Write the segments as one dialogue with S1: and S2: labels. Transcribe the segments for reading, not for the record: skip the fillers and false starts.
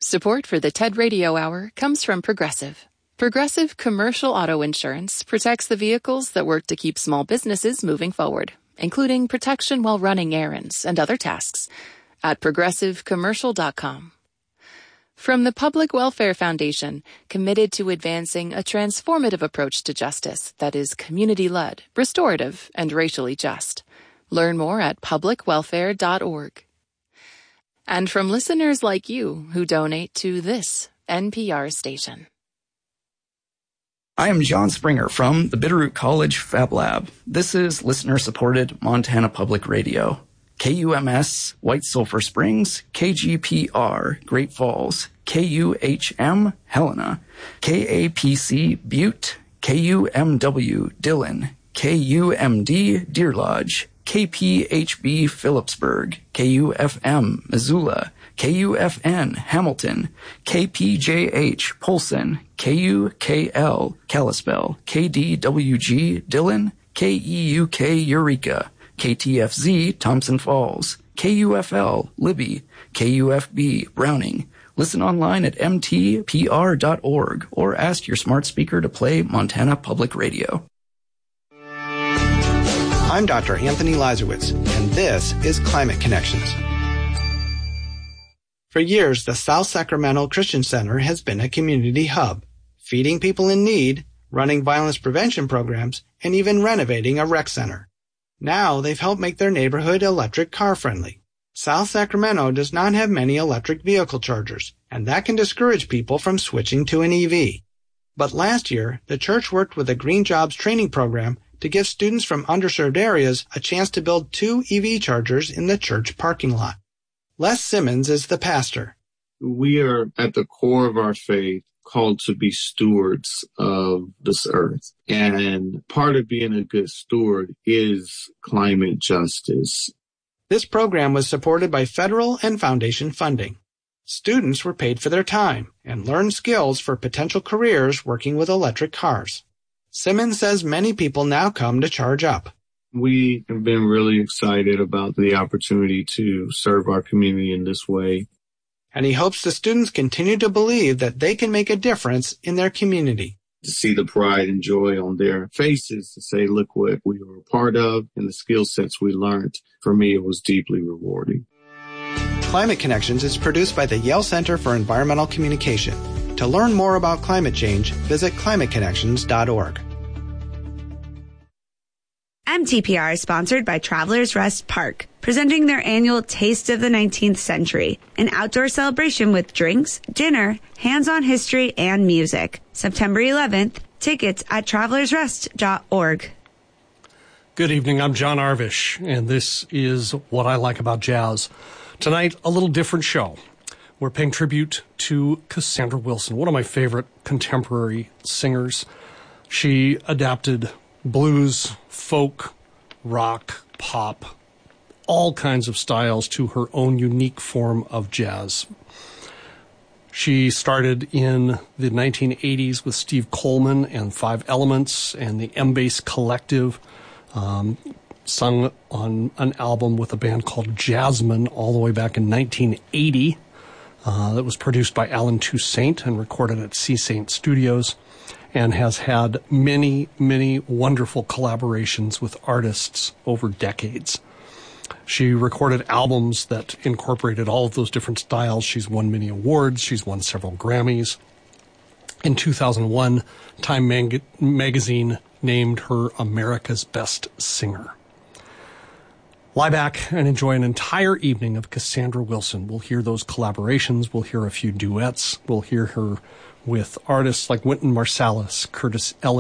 S1: Support for the TED Radio Hour comes from Progressive. Progressive Commercial Auto Insurance protects the vehicles that work to keep small businesses moving forward, including protection while running errands and other tasks, at progressivecommercial.com. From the Public Welfare Foundation, committed to advancing a transformative approach to justice that is community-led, restorative, and racially just. Learn more at publicwelfare.org. And from listeners like you who donate to this NPR station.
S2: I am John Springer from the Bitterroot College Fab Lab. This is listener-supported Montana Public Radio. KUMS, White Sulphur Springs, KGPR, Great Falls, KUHM, Helena, KAPC, Butte, KUMW, Dillon, KUMD, Deer Lodge, KPHB, Phillipsburg, KUFM, Missoula, KUFN, Hamilton, KPJH, Polson, KUKL, Kalispell, KDWG, Dillon, KEUK, Eureka, KTFZ, Thompson Falls, KUFL, Libby, KUFB, Browning. Listen online at mtpr.org or ask your smart speaker to play Montana Public Radio.
S3: I'm Dr. Anthony Lazarowitz, and this is Climate Connections. For years, the South Sacramento Christian Center has been a community hub, feeding people in need, running violence prevention programs, and even renovating a rec center. Now they've helped make their neighborhood electric car friendly. South Sacramento does not have many electric vehicle chargers, and that can discourage people from switching to an EV. But last year, the church worked with a Green Jobs training program to give students from underserved areas a chance to build 2 EV chargers in the church parking lot. Les Simmons is the pastor.
S4: We are at the core of our faith called to be stewards of this earth. And part of being a good steward is climate justice.
S3: This program was supported by federal and foundation funding. Students were paid for their time and learned skills for potential careers working with electric cars. Simmons says many people now come to charge up.
S4: We have been really excited about the opportunity to serve our community in this way.
S3: And he hopes the students continue to believe that they can make a difference in their community.
S4: To see the pride and joy on their faces, to say, look what we were a part of and the skill sets we learned. For me, it was deeply rewarding.
S3: Climate Connections is produced by the Yale Center for Environmental Communication. To learn more about climate change, visit climateconnections.org.
S5: MTPR is sponsored by Travelers Rest Park, presenting their annual Taste of the 19th Century, an outdoor celebration with drinks, dinner, hands-on history, and music. September 11th, tickets at travelersrest.org.
S6: Good evening, I'm John Arvish, and this is What I Like About Jazz. Tonight, a little different show. We're paying tribute to Cassandra Wilson, one of my favorite contemporary singers. She adapted blues, folk, rock, pop, all kinds of styles to her own unique form of jazz. She started in the 1980s with Steve Coleman and Five Elements and the M-Bass Collective, sung on an album with a band called Jasmine all the way back in 1980. That was produced by Alan Toussaint and recorded at C. Saint Studios, and has had many, many wonderful collaborations with artists over decades. She recorded albums that incorporated all of those different styles. She's won many awards. She's won several Grammys. In 2001, Time magazine named her America's Best Singer. Lie back and enjoy an entire evening of Cassandra Wilson. We'll hear those collaborations. We'll hear a few duets. We'll hear her with artists like Wynton Marsalis, Kurt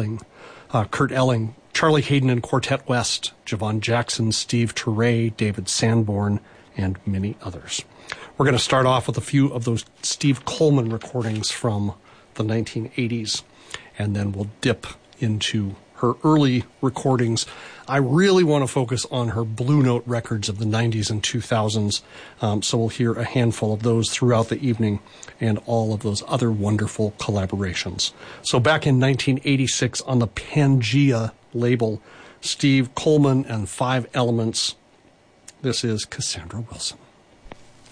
S6: Elling, Charlie Hayden and Quartet West, Javon Jackson, Steve Turre, David Sanborn, and many others. We're going to start off with a few of those Steve Coleman recordings from the 1980s, and then we'll dip into her early recordings. I really want to focus on her Blue Note records of the 90s and 2000s, so we'll hear a handful of those throughout the evening and all of those other wonderful collaborations. So back in 1986 on the Pangea label, Steve Coleman and Five Elements, this is Cassandra Wilson.